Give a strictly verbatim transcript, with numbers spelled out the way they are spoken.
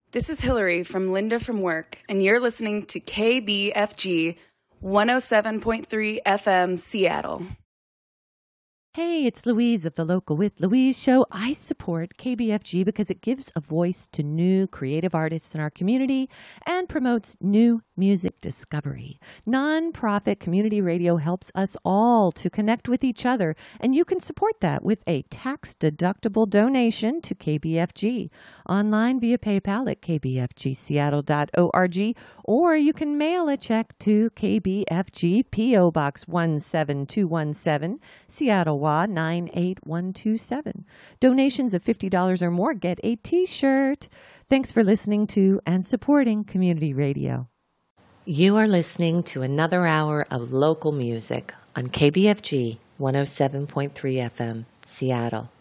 This is Hillary from Linda from Work, and you're listening to K B F G one oh seven point three F M Seattle. Hey, it's Louise of the Local with Louise show. I support K B F G because it gives a voice to new creative artists in our community and promotes new music discovery. Nonprofit community radio helps us all to connect with each other, and you can support that with a tax-deductible donation to K B F G. Online via PayPal at k b f g seattle dot org, or you can mail a check to K B F G, P O. Box one seven two one seven, Seattle, nine eight one two seven. Donations of fifty dollars or more get a t-shirt. Thanks for listening to and supporting community radio. You are listening to another hour of local music on K B F G one oh seven point three F M, Seattle.